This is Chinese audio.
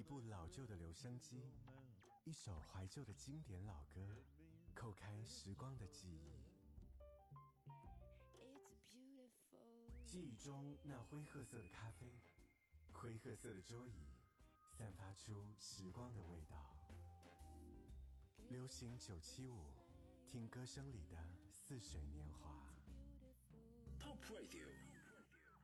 部老旧的留声机，一首怀旧的经典老歌，叩开时光的记忆。记忆中那灰褐色的咖啡，灰褐色的桌椅，散发出时光的味道。流行975，听歌声里的似水年华。 Pop Radio